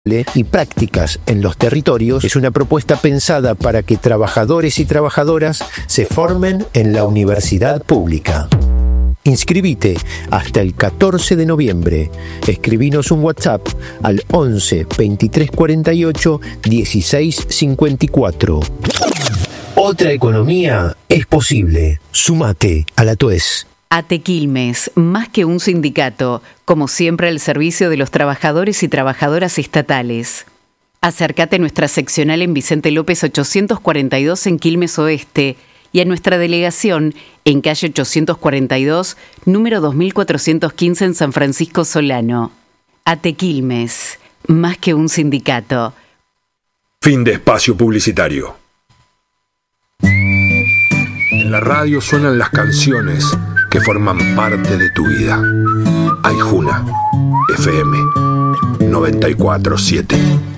y prácticas en los territorios es una propuesta pensada para que trabajadores y trabajadoras se formen en la universidad pública. Inscribite hasta el 14 de noviembre. Escribinos un WhatsApp al 11 23 48 16 54. Otra economía es posible. Sumate a la TUES. ATE Quilmes, más que un sindicato, como siempre al servicio de los trabajadores y trabajadoras estatales. Acércate a nuestra seccional en Vicente López 842 en Quilmes Oeste y a nuestra delegación en calle 842, número 2415 en San Francisco Solano. ATE Quilmes, más que un sindicato. Fin de espacio publicitario. En la radio suenan las canciones que forman parte de tu vida. Aijuna, FM 94.7.